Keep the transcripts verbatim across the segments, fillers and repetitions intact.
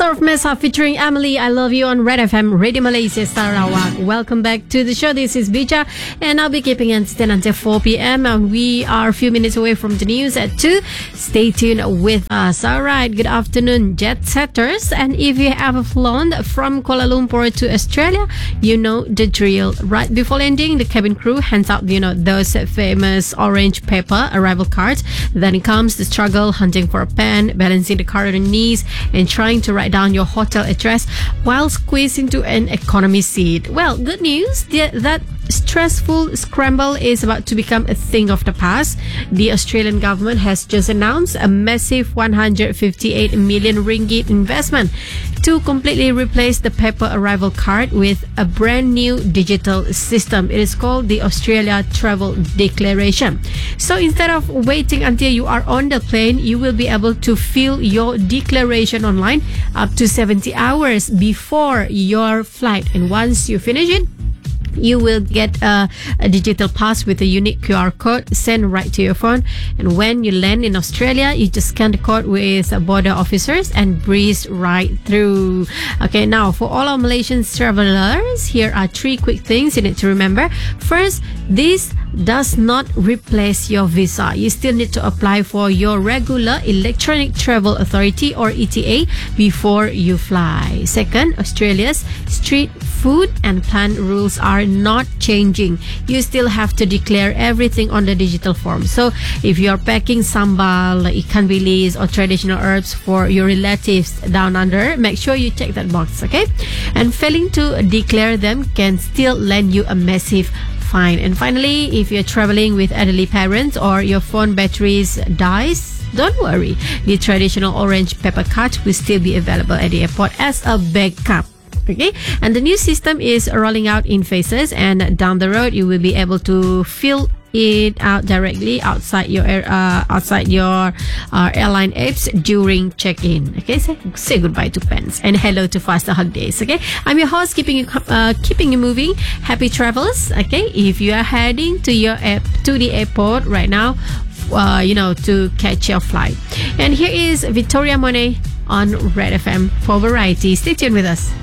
Surf Mesa featuring Emily, I Love You on Red F M, Radio Malaysia Sarawak. Welcome back to the show. This is Bija, and I'll be keeping you entertained until four p.m. And we are a few minutes away from the news at two. Stay tuned with us. All right, good afternoon, jet setters. And if you have flown from Kuala Lumpur to Australia, you know the drill. Right before landing, the cabin crew hands out, you know, those famous orange paper arrival cards. Then it comes the struggle, hunting for a pen, balancing the card on your knees, and trying to write down your hotel address while squeezed into an economy seat. Well, good news, the, that stressful scramble is about to become a thing of the past. The Australian government has just announced a massive one hundred fifty-eight million ringgit investment to completely replace the paper arrival card with a brand new digital system. It is called the Australia Travel Declaration. So instead of waiting until you are on the plane, you will be able to fill your declaration online up to seventy hours before your flight. And once you finish it, you will get a, a digital pass with a unique Q R code sent right to your phone. And when you land in Australia, you just scan the code with border officers and breeze right through. Okay, now for all our Malaysian travelers, here are three quick things you need to remember. First, this does not replace your visa. You still need to apply for your regular Electronic Travel Authority or E T A before you fly. Second, Australia's street food and plant rules are not changing. You still have to declare everything on the digital form. So if you're packing sambal, ikan bilis, or traditional herbs for your relatives down under, make sure you check that box, okay? And failing to declare them can still land you a massive fine. And finally, if you're traveling with elderly parents or your phone batteries dies, don't worry. The traditional orange paper card will still be available at the airport as a backup. Okay, and the new system is rolling out in phases, and down the road you will be able to fill it out directly outside your air, uh, outside your uh, airline apps during check-in. Okay, say, say goodbye to pens and hello to faster hug days. Okay, I'm your host, keeping you uh, keeping you moving. Happy travels. Okay, if you are heading to your app to the airport right now, uh, you know, to catch your flight. And here is Victoria Monet on Red F M for variety. Stay tuned with us.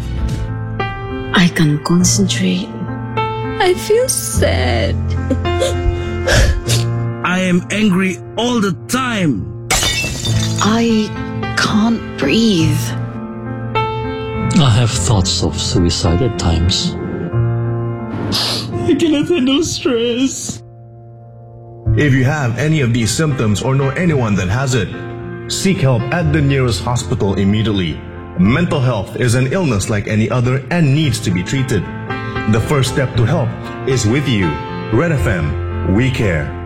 I can't concentrate. I feel sad. I am angry all the time. I can't breathe. I have thoughts of suicide at times. I cannot handle stress. If you have any of these symptoms or know anyone that has it, seek help at the nearest hospital immediately. Mental health is an illness like any other and needs to be treated. The first step to help is with you. Red F M, we care.